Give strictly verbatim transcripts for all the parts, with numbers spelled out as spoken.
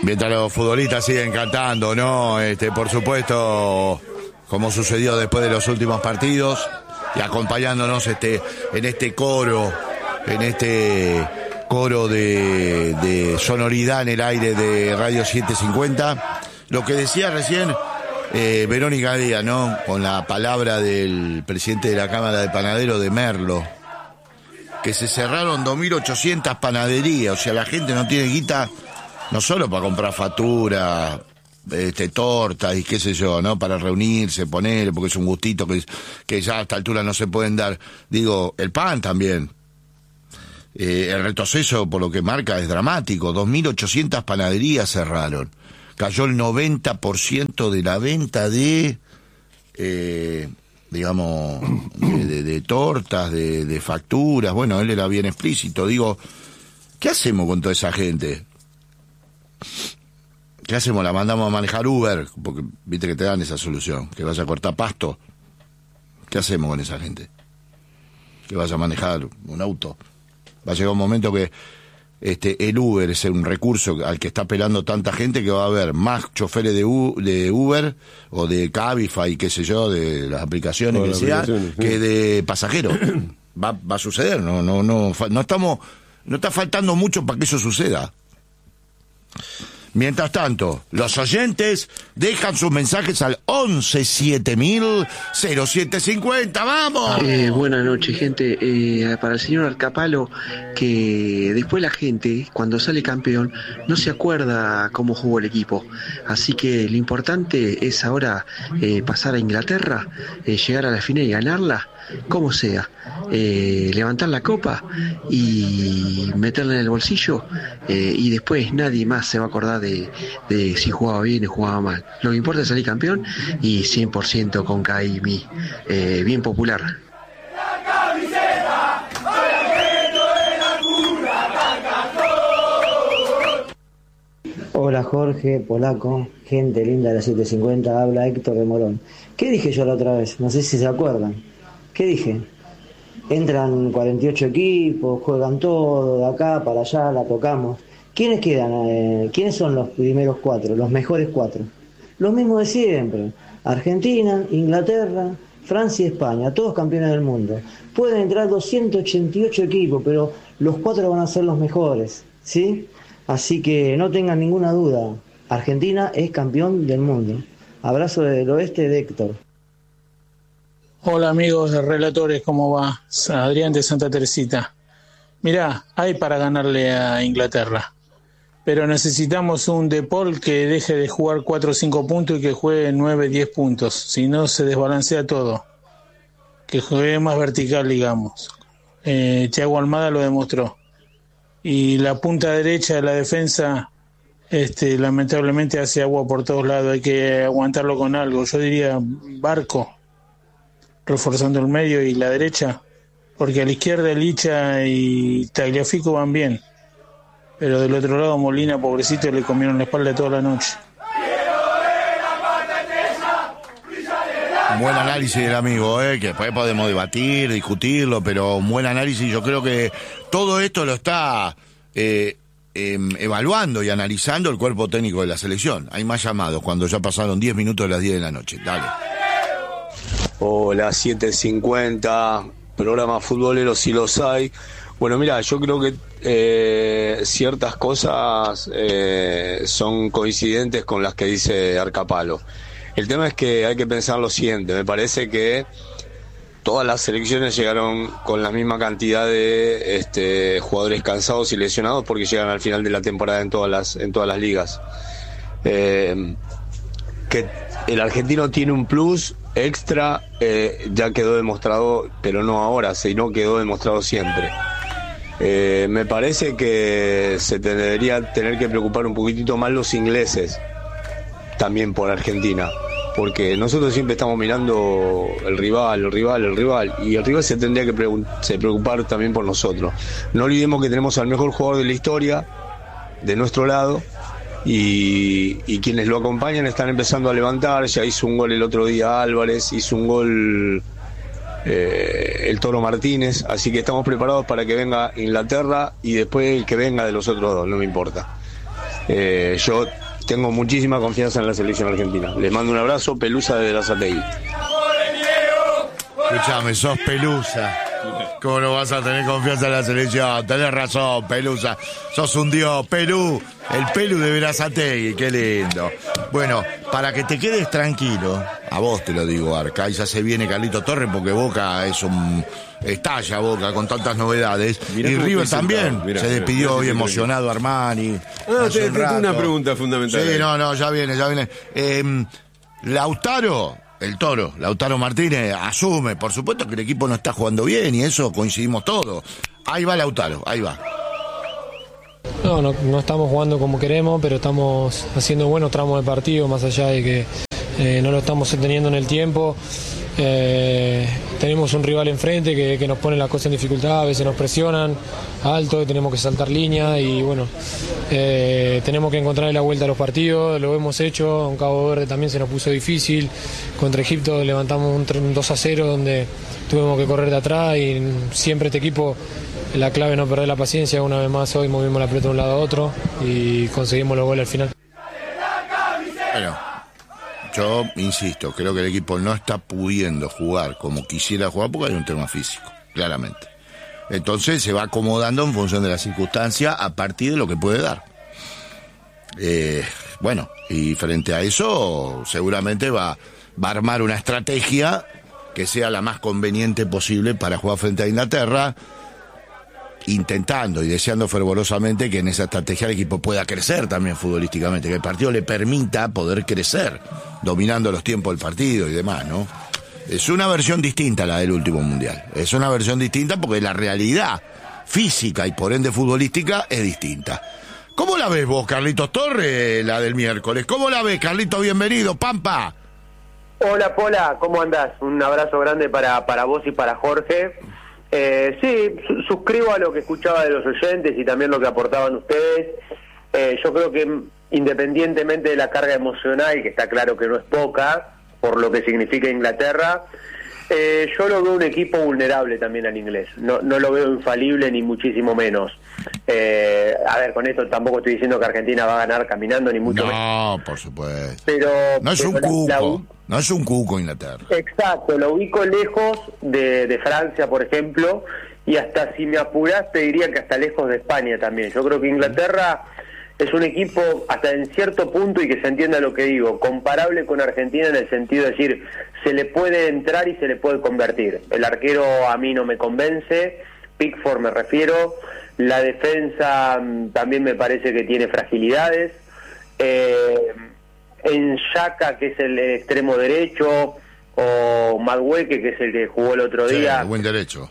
Mientras los futbolistas siguen cantando, ¿no? Este, por supuesto, como sucedió después de los últimos partidos, y acompañándonos este, en este coro, en este coro de, de sonoridad en el aire de Radio setecientos cincuenta. Lo que decía recién eh, Verónica Díaz, ¿no? Con la palabra del presidente de la Cámara de Panaderos de Merlo, que se cerraron dos mil ochocientas panaderías, o sea, la gente no tiene guita, no solo para comprar factura, este, tortas y qué sé yo, ¿no? Para reunirse, poner, porque es un gustito que, que ya a esta altura no se pueden dar. Digo, el pan también. Eh, el retroceso, por lo que marca, es dramático. dos mil ochocientas panaderías cerraron. Cayó el noventa por ciento de la venta de, eh, digamos, de, de, de tortas, de, de facturas. Bueno, él era bien explícito. Digo, ¿qué hacemos con toda esa gente? ¿Qué hacemos? ¿La mandamos a manejar Uber? Porque viste que te dan esa solución, que vaya a cortar pasto. ¿Qué hacemos con esa gente? Que vaya a manejar un auto. Va a llegar un momento que este el Uber es un recurso al que está apelando tanta gente, que va a haber más choferes de, U, de Uber o de Cabify, qué sé yo, de las aplicaciones que sea, que de pasajeros. Va, va a suceder, no, no, no, no estamos, no está faltando mucho para que eso suceda. Mientras tanto, los oyentes dejan sus mensajes al once siete mil cero siete cincuenta. ¡Vamos! Eh, buenas noches, gente. Eh, para el señor Arcapalo, que después la gente, cuando sale campeón, no se acuerda cómo jugó el equipo. Así que lo importante es ahora eh, pasar a Inglaterra, eh, llegar a la final y ganarla, como sea. Eh, levantar la copa y meterla en el bolsillo, eh, y después nadie más se va a acordar de, de si jugaba bien o jugaba mal. Lo que importa es salir campeón y cien por ciento con Caimi, eh, bien popular. Hola Jorge, Polaco, gente linda de la setecientos cincuenta, habla Héctor de Morón. ¿Qué dije yo la otra vez? No sé si se acuerdan. ¿Qué dije? Entran cuarenta y ocho equipos, juegan todo, de acá para allá, la tocamos. ¿Quiénes quedan? Eh, ¿Quiénes son los primeros cuatro, los mejores cuatro? Los mismos de siempre. Argentina, Inglaterra, Francia y España, todos campeones del mundo. Pueden entrar doscientos ochenta y ocho equipos, pero los cuatro van a ser los mejores, ¿sí? Así que no tengan ninguna duda, Argentina es campeón del mundo. Abrazo del oeste de Héctor. Hola amigos de Relatores, ¿cómo va? Adrián de Santa Teresita. Mirá, hay para ganarle a Inglaterra, pero necesitamos un De Paul que deje de jugar cuatro o cinco puntos y que juegue nueve o diez puntos, si no se desbalancea todo. Que juegue más vertical, digamos. Eh, Thiago Almada lo demostró. Y la punta derecha de la defensa, este, lamentablemente hace agua por todos lados, hay que aguantarlo con algo. Yo diría Barco, reforzando el medio y la derecha, porque a la izquierda Licha y Tagliafico van bien, pero del otro lado Molina, pobrecito, le comieron la espalda toda la noche. Un buen análisis del amigo, ¿eh? Que después podemos debatir, discutirlo, pero un buen análisis. Yo creo que todo esto lo está eh, eh, evaluando y analizando el cuerpo técnico de la selección. Hay más llamados cuando ya pasaron diez minutos de las diez de la noche. Dale. Hola, setecientos cincuenta, programa futbolero si los hay. Bueno, mira, yo creo que eh, ciertas cosas eh, son coincidentes con las que dice Arcapalo. El tema es que hay que pensar lo siguiente, me parece que todas las selecciones llegaron con la misma cantidad de este, jugadores cansados y lesionados porque llegan al final de la temporada en todas las, en todas las ligas. Eh, que el argentino tiene un plus extra, eh, ya quedó demostrado, pero no ahora, sino quedó demostrado siempre. Eh, me parece que se debería tener que preocupar un poquitito más los ingleses, también por Argentina, porque nosotros siempre estamos mirando el rival, el rival, el rival, y el rival se tendría que pregun- se preocupar también por nosotros. No olvidemos que tenemos al mejor jugador de la historia de nuestro lado, y, y quienes lo acompañan están empezando a levantar. Ya hizo un gol el otro día Álvarez, hizo un gol eh, el Toro Martínez, así que estamos preparados para que venga Inglaterra y después el que venga de los otros dos, no me importa. Eh, yo tengo muchísima confianza en la selección argentina. Les mando un abrazo, Pelusa de Berazategui. Escuchame, sos Pelusa. ¿Cómo no vas a tener confianza en la selección? Tenés razón, Pelusa. Sos un dios, Perú. El Pelu de Berazategui, qué lindo. Bueno, para que te quedes tranquilo, a vos te lo digo, Arca, y ya se viene Carlito Torres porque Boca es un... estalla Boca con tantas novedades. Mirá, y River también mirá, se despidió mirá, hoy emocionado Armani. Ah, te, te tengo una pregunta fundamental. Sí, no, no, ya viene, ya viene. Eh, Lautaro... El Toro, Lautaro Martínez, asume, por supuesto que el equipo no está jugando bien y eso coincidimos todos. Ahí va Lautaro, ahí va. No, no, no estamos jugando como queremos, pero estamos haciendo buenos tramos de partido, más allá de que eh, no lo estamos teniendo en el tiempo. Eh, tenemos un rival enfrente que, que nos pone las cosas en dificultad, a veces nos presionan alto, tenemos que saltar línea y bueno, eh, tenemos que encontrar la vuelta a los partidos, lo hemos hecho, en Cabo Verde también se nos puso difícil, contra Egipto levantamos un dos a cero donde tuvimos que correr de atrás y siempre este equipo, la clave es no perder la paciencia. Una vez más hoy movimos la pelota de un lado a otro y conseguimos los goles al final. Bueno, yo insisto, creo que el equipo no está pudiendo jugar como quisiera jugar porque hay un tema físico, claramente. Entonces se va acomodando en función de la circunstancia a partir de lo que puede dar. Eh, bueno, y frente a eso seguramente va, va a armar una estrategia que sea la más conveniente posible para jugar frente a Inglaterra, intentando y deseando fervorosamente que en esa estrategia el equipo pueda crecer también futbolísticamente, que el partido le permita poder crecer, dominando los tiempos del partido y demás, ¿no? Es una versión distinta a la del último Mundial. Es una versión distinta porque la realidad física y por ende futbolística es distinta. ¿Cómo la ves vos, Carlitos Torres, la del miércoles? ¿Cómo la ves, Carlitos? Bienvenido, Pampa. Hola, Pola, ¿cómo andás? Un abrazo grande para, para vos y para Jorge. Eh, sí, su- suscribo a lo que escuchaba de los oyentes y también lo que aportaban ustedes. Eh, yo creo que independientemente de la carga emocional, que está claro que no es poca, por lo que significa Inglaterra, eh, yo lo veo un equipo vulnerable también al inglés. No, no lo veo infalible ni muchísimo menos. Eh, a ver, con esto tampoco estoy diciendo que Argentina va a ganar caminando ni mucho menos. No, por supuesto. Pero, No es un pero la- cuco, la- no es un cuco Inglaterra. Exacto, lo ubico lejos de, de Francia, por ejemplo, y hasta si me apurás te diría que hasta lejos de España también. Yo creo que Inglaterra es un equipo hasta en cierto punto, y que se entienda lo que digo, comparable con Argentina en el sentido de decir, se le puede entrar y se le puede convertir. El arquero a mí no me convence, Pickford me refiero, la defensa mm, también me parece que tiene fragilidades, eh, en Xhaka, que es el extremo derecho, o Madueke, que es el que jugó el otro Sí, día. buen derecho.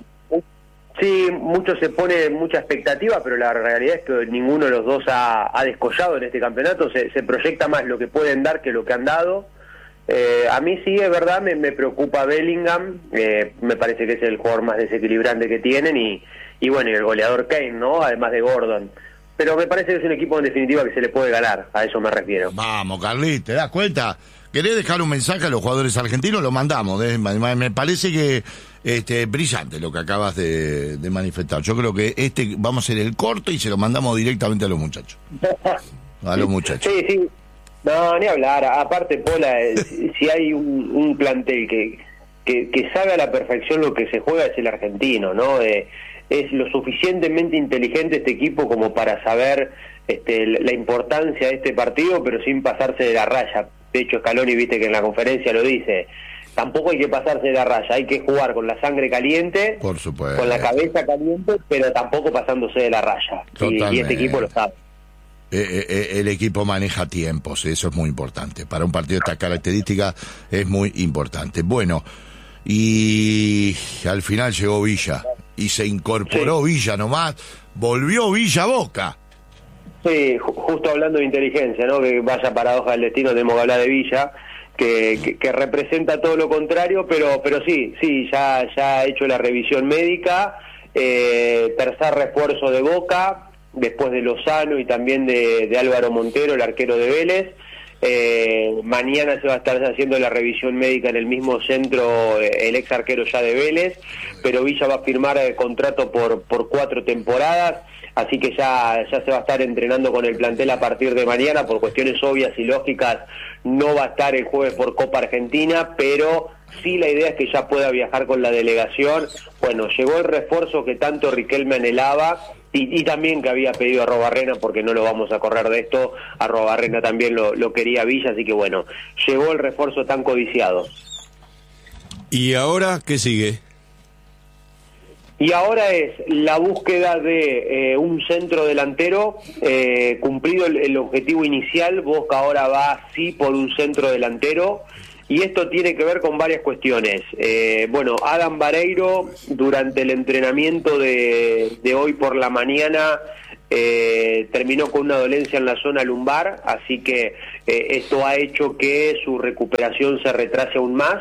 Sí, mucho se pone mucha expectativa, pero la realidad es que ninguno de los dos ha, ha descollado en este campeonato. Se, se proyecta más lo que pueden dar que lo que han dado. Eh, a mí sí, es verdad, me, me preocupa Bellingham. Eh, me parece que es el jugador más desequilibrante que tienen. Y, y bueno, y el goleador Kane, ¿no? Además de Gordon. Pero me parece que es un equipo en definitiva que se le puede ganar. A eso me refiero. Vamos, Carlitos, ¿te das cuenta? ¿Querés dejar un mensaje a los jugadores argentinos? Lo mandamos. ¿eh? Me parece que este brillante lo que acabas de, de manifestar. Yo creo que este vamos a hacer el corto y se lo mandamos directamente a los muchachos. A los muchachos. Sí, sí. No, ni hablar. Aparte, Pola, eh, si si hay un, un plantel que, que, que sabe a la perfección lo que se juega, es el argentino, ¿no? Eh, es lo suficientemente inteligente este equipo como para saber este, la importancia de este partido, pero sin pasarse de la raya. De hecho, Scaloni, viste que en la conferencia lo dice, tampoco hay que pasarse de la raya, hay que jugar con la sangre caliente, Por supuesto. con la cabeza caliente, pero tampoco pasándose de la raya. Y, y Totalmente. este equipo lo sabe. Eh, eh, el equipo maneja tiempos, eso es muy importante. Para un partido de esta característica es muy importante. Bueno, y al final llegó Villa y se incorporó Sí. Villa nomás, volvió Villa a Boca. Sí, ju- justo hablando de inteligencia, ¿no? Que vaya paradoja del destino, tenemos que hablar de Villa, que, que, que representa todo lo contrario, pero pero sí, sí, ya, ya ha hecho la revisión médica, eh, tercer refuerzo de Boca, después de Lozano y también de, de Álvaro Montero, el arquero de Vélez. Eh, mañana se va a estar haciendo la revisión médica en el mismo centro, eh, el ex arquero ya de Vélez, pero Villa va a firmar el contrato por, por cuatro temporadas. así que ya, ya se va a estar entrenando con el plantel a partir de mañana. Por cuestiones obvias y lógicas no va a estar el jueves por Copa Argentina, pero sí la idea es que ya pueda viajar con la delegación. Bueno, llegó el refuerzo que tanto Riquelme anhelaba, y, y también que había pedido a Arruabarrena, porque no lo vamos a correr de esto, Arruabarrena también lo, lo quería Villa, así que bueno, llegó el refuerzo tan codiciado. ¿Y ahora qué sigue? Y ahora es la búsqueda de eh, un centro delantero, eh, cumplido el, el objetivo inicial. Boca ahora va sí por un centro delantero, y esto tiene que ver con varias cuestiones. Eh, bueno, Adam Vareiro, durante el entrenamiento de, de hoy por la mañana, eh, terminó con una dolencia en la zona lumbar, así que eh, esto ha hecho que su recuperación se retrase aún más.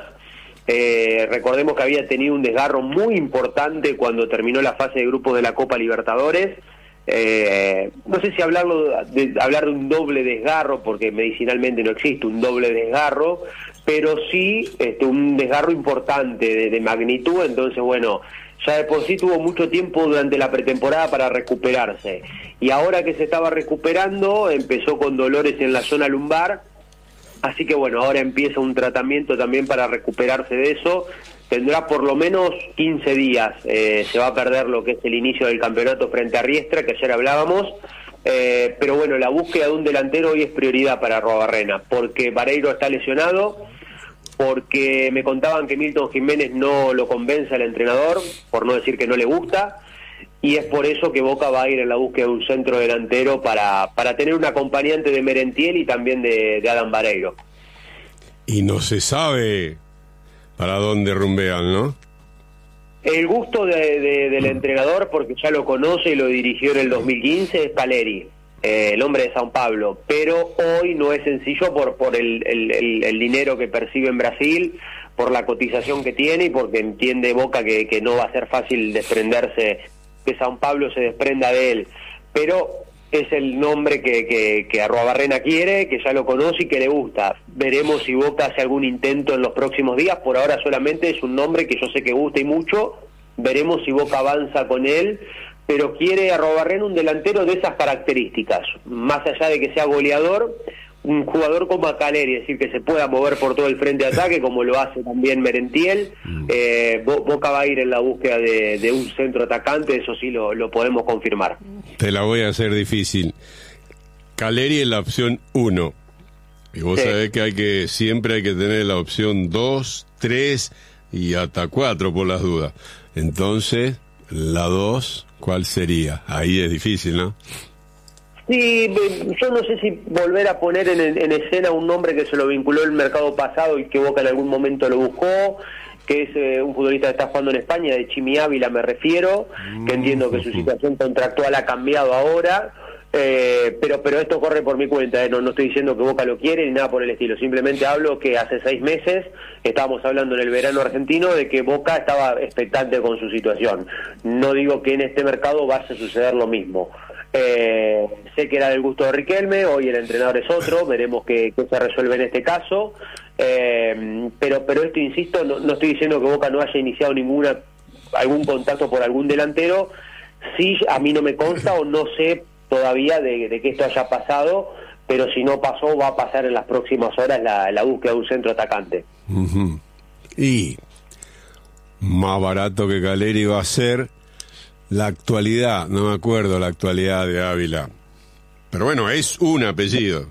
Eh, recordemos que había tenido un desgarro muy importante cuando terminó la fase de grupos de la Copa Libertadores. Eh, no sé si hablarlo de, hablar de un doble desgarro, porque medicinalmente no existe un doble desgarro, pero sí este, un desgarro importante de, de magnitud. Entonces, bueno, ya de por sí tuvo mucho tiempo durante la pretemporada para recuperarse, y ahora que se estaba recuperando empezó con dolores en la zona lumbar. Así que bueno, ahora empieza un tratamiento también para recuperarse de eso. Tendrá por lo menos quince días, eh, se va a perder lo que es el inicio del campeonato frente a Riestra, que ayer hablábamos, eh, pero bueno, la búsqueda de un delantero hoy es prioridad para Arruabarrena, porque Vareiro está lesionado, porque me contaban que Milton Jiménez no lo convence al entrenador, por no decir que no le gusta, y es por eso que Boca va a ir en la búsqueda de un centro delantero para, para tener un acompañante de Merentiel y también de, de Adam Vareiro. Y no se sabe para dónde rumbean, ¿no? El gusto de, de, del entrenador, porque ya lo conoce y lo dirigió en el dos mil quince, es Caleri, eh, el hombre de Sao Paulo, pero hoy no es sencillo por, por el, el, el, el dinero que percibe en Brasil, por la cotización que tiene y porque entiende Boca que, que no va a ser fácil desprenderse, que Sao Paulo se desprenda de él, pero es el nombre que, que, que Arruabarrena quiere, que ya lo conoce y que le gusta. Veremos si Boca hace algún intento en los próximos días. Por ahora solamente es un nombre que yo sé que gusta y mucho. Veremos si Boca avanza con él, pero quiere Arruabarrena un delantero de esas características, más allá de que sea goleador, un jugador como Caleri, es decir, que se pueda mover por todo el frente de ataque, como lo hace también Merentiel. eh, Boca va a ir en la búsqueda de, de un centro atacante, eso sí lo, lo podemos confirmar. Te la voy a hacer difícil. Caleri es la opción uno, y vos sí sabés que hay que siempre hay que tener la opción dos, tres y hasta cuatro por las dudas. Entonces, la dos, ¿cuál sería? Ahí es difícil, ¿no? Sí, yo no sé si volver a poner en, en escena un nombre que se lo vinculó el mercado pasado y que Boca en algún momento lo buscó, que es eh, un futbolista que está jugando en España, de Chimi Ávila me refiero, que entiendo que su situación contractual ha cambiado ahora, eh, pero pero esto corre por mi cuenta, eh, no, no estoy diciendo que Boca lo quiere ni nada por el estilo, simplemente hablo que hace seis meses estábamos hablando en el verano argentino de que Boca estaba expectante con su situación. No digo que en este mercado vaya a suceder lo mismo. Eh, sé que era del gusto de Riquelme, hoy el entrenador es otro, veremos qué, qué se resuelve en este caso, eh, pero pero esto, insisto, no, no estoy diciendo que Boca no haya iniciado ninguna algún contacto por algún delantero. Sí, a mí no me consta o no sé todavía de, de que esto haya pasado, pero si no pasó va a pasar en las próximas horas la, la búsqueda de un centro atacante. Uh-huh. Y más barato que Caleri va a ser la actualidad, no me acuerdo la actualidad de Ávila, pero bueno, es un apellido.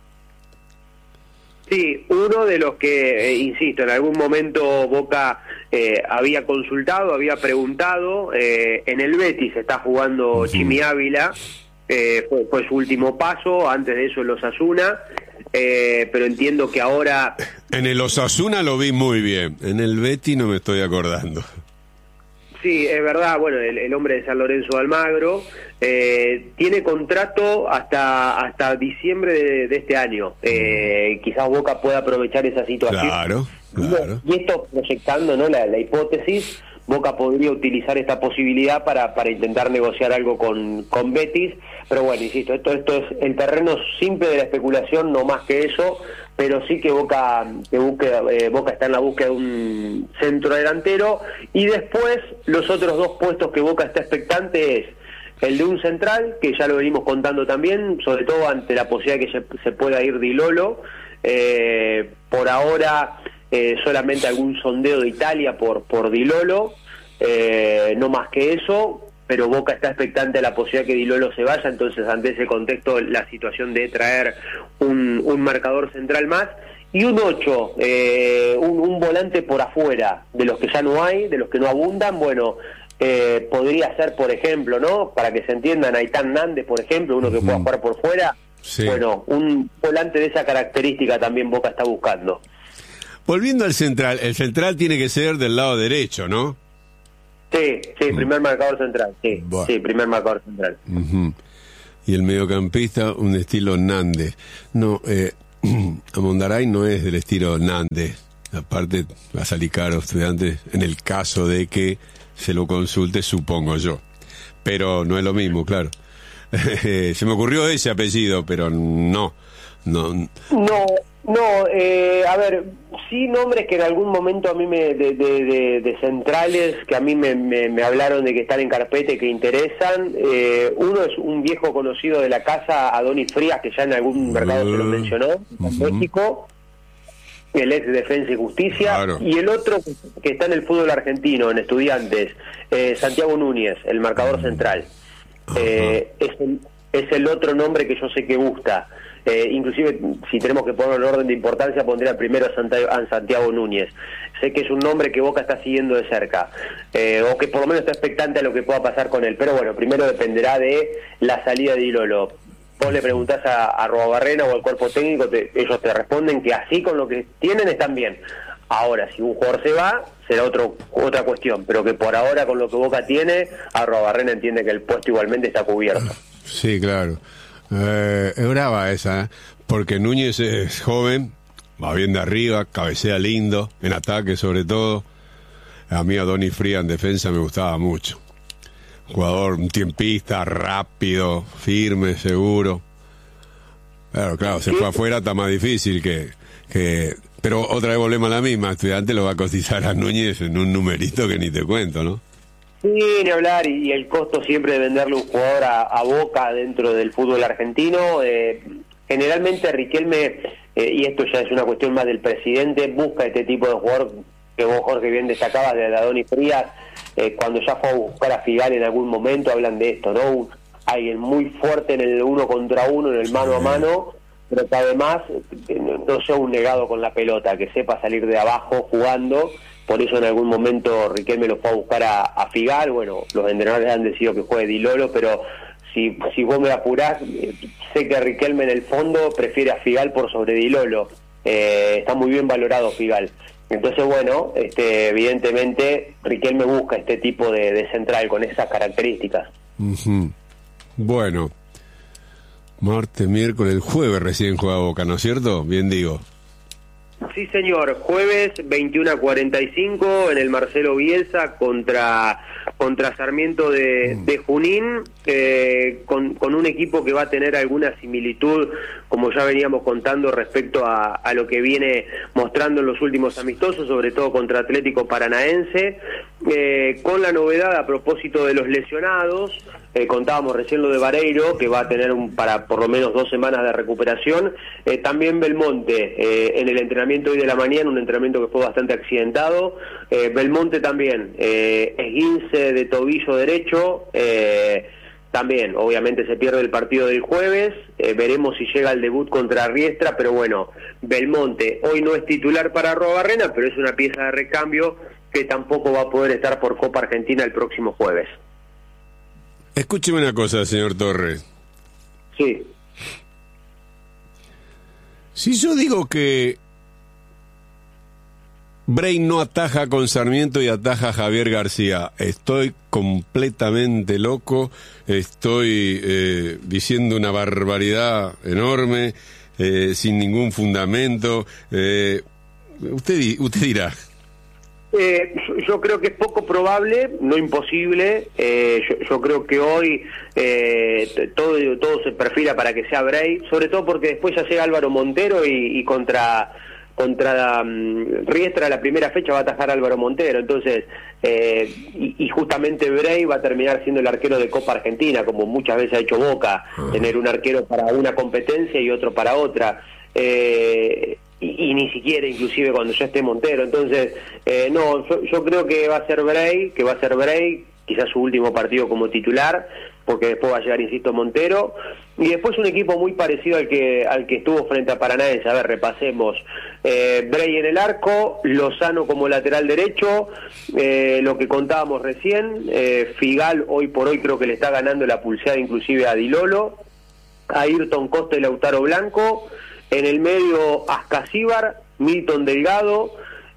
Sí, uno de los que, eh, insisto, en algún momento Boca eh, había consultado, había preguntado, eh, en el Betis está jugando uh-huh. Chimi Ávila, eh, fue, fue su último paso, antes de eso el Osasuna, eh, pero entiendo que ahora... En el Osasuna lo vi muy bien, en el Betis no me estoy acordando. Sí, es verdad, bueno, el, el hombre de San Lorenzo de Almagro eh, tiene contrato hasta hasta diciembre de, de este año. Eh, quizás Boca pueda aprovechar esa situación. Claro, claro. Y esto proyectando, ¿no? La, la hipótesis, Boca podría utilizar esta posibilidad para, para intentar negociar algo con, con Betis, pero bueno, insisto, esto, esto es el terreno simple de la especulación, no más que eso, pero sí que Boca que busque, eh, Boca está en la búsqueda de un centro delantero, y después los otros dos puestos que Boca está expectante es el de un central, que ya lo venimos contando también, sobre todo ante la posibilidad de que se, se pueda ir Di Lolo. Eh, por ahora eh, solamente algún sondeo de Italia por, por Di Lolo, eh, no más que eso, pero Boca está expectante a la posibilidad que Di Lolo se vaya, entonces ante ese contexto la situación de traer un, un marcador central más. Y un ocho, eh, un, un volante por afuera, de los que ya no hay, de los que no abundan, bueno, eh, podría ser, por ejemplo, ¿no? Para que se entiendan, Aitán Nández, por ejemplo, uno que pueda jugar por fuera. Sí. Bueno, un volante de esa característica también Boca está buscando. Volviendo al central, el central tiene que ser del lado derecho, ¿no? Sí, sí, primer marcador central, sí, bueno. sí, primer marcador central. Uh-huh. Y el mediocampista, un estilo Nández. No, eh... Amondaray no es del estilo Nández, aparte va a salir caro Estudiantes en el caso de que se lo consulte, supongo yo, pero no es lo mismo, claro. Se me ocurrió ese apellido, pero no no no, no eh, a ver, sí nombres que en algún momento a mí me de, de, de, de centrales que a mí me, me, me hablaron de que están en carpeta y que interesan. Eh, uno es un viejo conocido de la casa, Adonis Frías, que ya en algún mercado uh, se lo mencionó, uh-huh. en México, el ex Defensa y Justicia, claro. Y el otro que está en el fútbol argentino, en Estudiantes, eh, Santiago Núñez, el marcador uh-huh. central. Uh-huh. Eh, es, el, es el otro nombre que yo sé que gusta. Eh, inclusive, si tenemos que poner en orden de importancia, pondría primero a Santiago, a Santiago Núñez. Sé que es un nombre que Boca está siguiendo de cerca, eh, o que por lo menos está expectante a lo que pueda pasar con él. Pero bueno, primero dependerá de la salida de Di Lolo. Vos le preguntás a, a Arruabarrena o al cuerpo técnico, te, ellos te responden que así con lo que tienen están bien. Ahora, si un jugador se va, será otro, otra cuestión, pero que por ahora con lo que Boca tiene, Arruabarrena entiende que el puesto igualmente está cubierto. Sí, claro. Eh, es brava esa, ¿eh? Porque Núñez es joven, va bien de arriba, cabecea lindo, en ataque sobre todo. A mí Adonis Frías en defensa me gustaba mucho. Jugador, un tiempista, rápido, firme, seguro. Claro, claro, se fue afuera, está más difícil que... que... Pero otra vez volvemos a la misma, Estudiante lo va a cotizar a Núñez en un numerito que ni te cuento, ¿no? Sí, ni hablar, y, y el costo siempre de venderle un jugador a, a Boca dentro del fútbol argentino. Eh, generalmente Riquelme, eh, y esto ya es una cuestión más del presidente, busca este tipo de jugador que vos, Jorge, bien destacabas, de Adonis Frías. Eh, cuando ya fue a buscar a Figal en algún momento, hablan de esto, ¿no? Un, alguien muy fuerte en el uno contra uno, en el mano a mano, pero que además eh, no sea un negado con la pelota, que sepa salir de abajo jugando. Por eso en algún momento Riquelme lo fue a buscar a, a Figal. Bueno, los entrenadores han decidido que juegue Di Lolo, pero si, si vos me apurás, eh, sé que Riquelme en el fondo prefiere a Figal por sobre Di Lolo. Eh, está muy bien valorado Figal. Entonces, bueno, este, evidentemente Riquelme busca este tipo de, de central con esas características. Uh-huh. Bueno, martes, miércoles, jueves recién juega Boca, ¿no es cierto? Bien digo. Sí, señor, jueves veintiuno a cuarenta y cinco en el Marcelo Bielsa contra contra Sarmiento de, de Junín, eh, con, con un equipo que va a tener alguna similitud, como ya veníamos contando, respecto a, a lo que viene mostrando en los últimos amistosos, sobre todo contra Atlético Paranaense, eh, con la novedad a propósito de los lesionados. Eh, contábamos recién lo de Vareiro, que va a tener un, para por lo menos dos semanas de recuperación. Eh, también Belmonte, eh, en el entrenamiento hoy de la mañana, un entrenamiento que fue bastante accidentado. Eh, Belmonte también, eh, esguince de tobillo derecho, eh, también, obviamente se pierde el partido del jueves. Eh, veremos si llega al debut contra Riestra, pero bueno, Belmonte hoy no es titular para Arruabarrena, pero es una pieza de recambio que tampoco va a poder estar por Copa Argentina el próximo jueves. Escúcheme una cosa, señor Torres. Sí. Si yo digo que Brain no ataja con Sarmiento y ataja a Javier García, ¿estoy completamente loco? ¿Estoy eh, diciendo una barbaridad enorme, eh, sin ningún fundamento? Eh, usted, usted dirá. Eh, yo creo que es poco probable, no imposible. Eh, yo, yo creo que hoy eh, todo todo se perfila para que sea Bray, sobre todo porque después ya llega Álvaro Montero y, y contra contra um, Riestra la primera fecha va a atajar Álvaro Montero, entonces eh, y, y justamente Bray va a terminar siendo el arquero de Copa Argentina, como muchas veces ha hecho Boca, uh-huh. tener un arquero para una competencia y otro para otra, eh, y, y ni siquiera inclusive cuando ya esté Montero, entonces eh, no, yo, yo creo que va a ser Bray, que va a ser Bray, quizás su último partido como titular, porque después va a llegar, insisto, Montero, y después un equipo muy parecido al que al que estuvo frente a Paranaense. A ver, repasemos. Eh, Bray en el arco, Lozano como lateral derecho, eh, lo que contábamos recién, eh, Figal hoy por hoy creo que le está ganando la pulseada inclusive a Dilolo, a Ayrton Costa y Lautaro Blanco, en el medio Ascasíbar, Milton Delgado,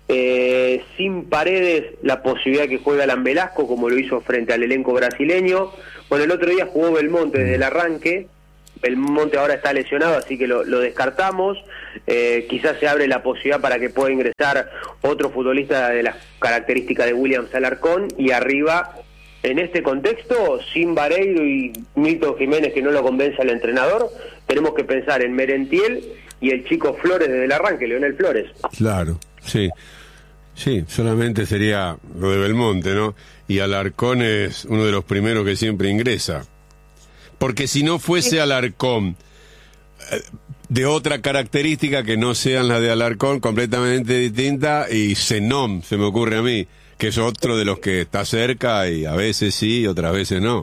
Eh, sin Paredes, la posibilidad que juegue Alan Velasco como lo hizo frente al elenco brasileño. Bueno, el otro día jugó Belmonte desde el arranque, Belmonte ahora está lesionado, así que lo, lo descartamos, eh, quizás se abre la posibilidad para que pueda ingresar otro futbolista de las características de Williams Alarcón, y arriba, en este contexto, sin Vareiro y Milton Jiménez que no lo convence al entrenador, tenemos que pensar en Merentiel y el chico Flores desde el arranque, Leonel Flores. Claro, sí. Sí, solamente sería lo de Belmonte, ¿no? Y Alarcón es uno de los primeros que siempre ingresa. Porque si no fuese Alarcón eh, de otra característica que no sean las de Alarcón, completamente distinta, y Zenón, se me ocurre a mí, que es otro de los que está cerca y a veces sí, otras veces no.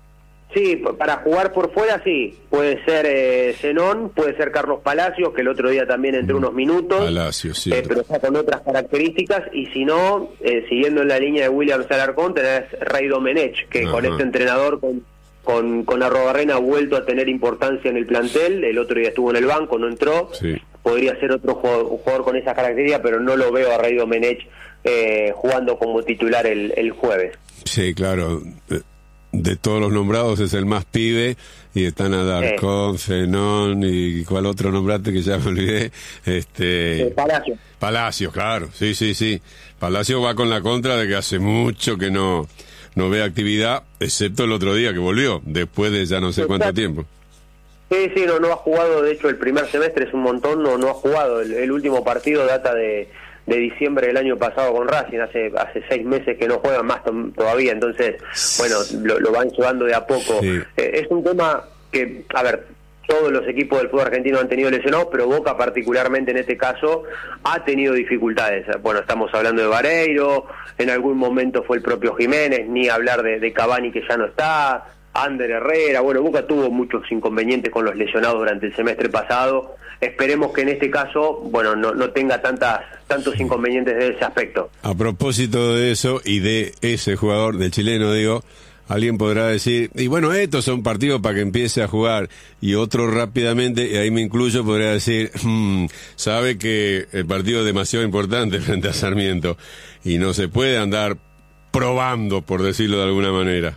Sí, para jugar por fuera sí, puede ser eh, Zenón, puede ser Carlos Palacios, que el otro día también entró unos minutos, Palacios, sí, eh, pero está con otras características, y si no, eh, siguiendo en la línea de Williams Alarcón, tenés Rey Domenech, que Ajá. con este entrenador, con con, con Arrobarrena, ha vuelto a tener importancia en el plantel, el otro día estuvo en el banco, no entró, sí. podría ser otro jugador, un jugador con esas características, pero no lo veo a Rey Domenech eh, jugando como titular el, el jueves. Sí, claro. De todos los nombrados es el más pibe, y están Alarcón, eh. Zenón y cuál otro nombraste que ya me olvidé, este eh, Palacios. Palacios, claro, sí, sí, sí. Palacios va con la contra de que hace mucho que no no ve actividad, excepto el otro día que volvió, después de ya no sé cuánto tiempo. Sí, sí, no, no ha jugado, de hecho el primer semestre es un montón, no, no ha jugado, el, el último partido data de de diciembre del año pasado con Racing, hace hace seis meses que no juegan más to- todavía, entonces, bueno, lo, lo van llevando de a poco. Sí. Eh, es un tema que, a ver, todos los equipos del fútbol argentino han tenido lesionados, pero Boca particularmente en este caso ha tenido dificultades. Bueno, estamos hablando de Vareiro, en algún momento fue el propio Jiménez, ni hablar de, de Cavani que ya no está, Ander Herrera, bueno, Boca tuvo muchos inconvenientes con los lesionados durante el semestre pasado. Esperemos que en este caso, bueno, no, no tenga tantas tantos inconvenientes de ese aspecto. A propósito de eso y de ese jugador, del chileno, digo, alguien podrá decir, y bueno, estos son partidos para que empiece a jugar, y otro rápidamente, y ahí me incluyo, podría decir, mmm, sabe que el partido es demasiado importante frente a Sarmiento, y no se puede andar probando, por decirlo de alguna manera.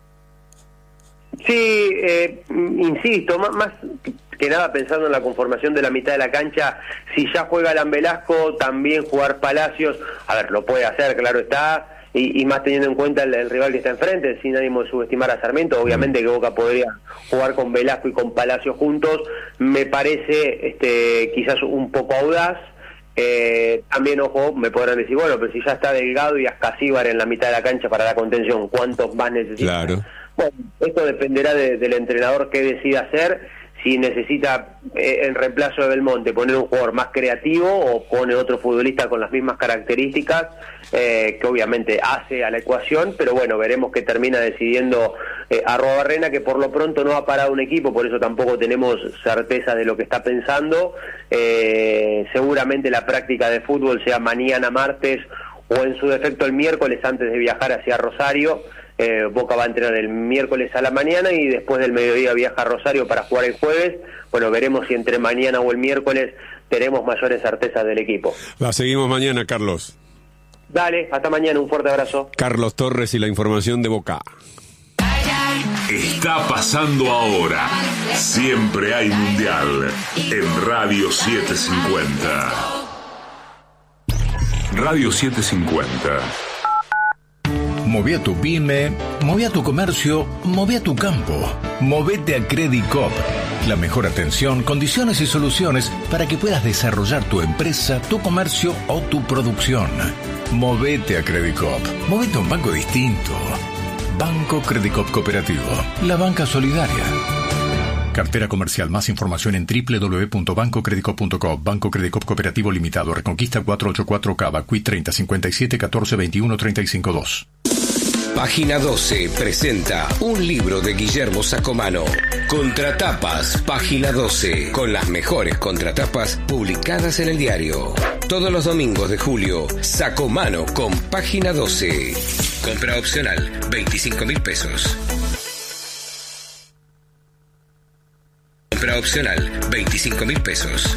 Sí, eh, insisto, más, más que nada pensando en la conformación de la mitad de la cancha, si ya juega Alan Velasco, también jugar Palacios, a ver, lo puede hacer, claro está, y, y más teniendo en cuenta el, el rival que está enfrente, sin ánimo de subestimar a Sarmiento, obviamente que Boca podría jugar con Velasco y con Palacios juntos, me parece este quizás un poco audaz. Eh, también, ojo, me podrán decir, bueno, pero si ya está Delgado y Ascasíbar en la mitad de la cancha para la contención, ¿cuántos más necesitan? Claro. Bueno, esto dependerá de, del entrenador que decida hacer, si necesita eh, en reemplazo de Belmonte poner un jugador más creativo o pone otro futbolista con las mismas características, eh, que obviamente hace a la ecuación, pero bueno, veremos que termina decidiendo eh, Arrobarrena, que por lo pronto no ha parado un equipo, por eso tampoco tenemos certeza de lo que está pensando. Eh, seguramente la práctica de fútbol sea mañana martes o en su defecto el miércoles antes de viajar hacia Rosario. Eh, Boca va a entrenar el miércoles a la mañana y después del mediodía viaja a Rosario para jugar el jueves. Bueno, veremos si entre mañana o el miércoles tenemos mayores certezas del equipo. La seguimos mañana, Carlos. Dale, hasta mañana, un fuerte abrazo. Carlos Torres y la información de Boca. Está pasando ahora. Siempre hay mundial en Radio setecientos cincuenta. Radio setecientos cincuenta. Moví a tu pyme, moví a tu comercio, moví a tu campo. Movete a Credicop. La mejor atención, condiciones y soluciones para que puedas desarrollar tu empresa, tu comercio o tu producción. Movete a Credicop. Movete a un banco distinto. Banco Credicop Cooperativo. La banca solidaria. Cartera comercial. Más información en doble u doble u doble u punto banco credicop punto com. Banco Credicop Cooperativo Limitado. Reconquista cuatrocientos ochenta y cuatro Cava. Q I treinta cincuenta y siete catorce veintiuno treinta y cinco dos. Página doce presenta un libro de Guillermo Sacomano. Contratapas, Página doce, con las mejores contratapas publicadas en el diario. Todos los domingos de julio, Sacomano con Página doce. Compra opcional, veinticinco mil pesos. Compra opcional, veinticinco mil pesos.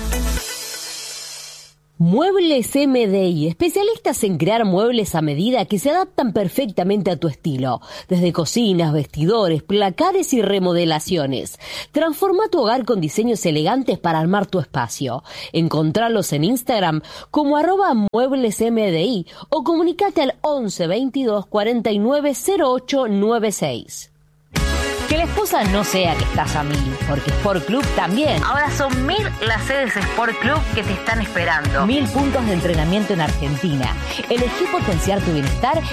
Muebles M D I, especialistas en crear muebles a medida que se adaptan perfectamente a tu estilo. Desde cocinas, vestidores, placares y remodelaciones. Transforma tu hogar con diseños elegantes para armar tu espacio. Encontralos en Instagram como arroba muebles M D I o comunicate al once veintidós cuarenta y nueve cero ocho noventa y seis. Que la excusa no sea que estás a mil, porque Sport Club también. Ahora son mil las sedes Sport Club que te están esperando. Mil puntos de entrenamiento en Argentina. Elegí potenciar tu bienestar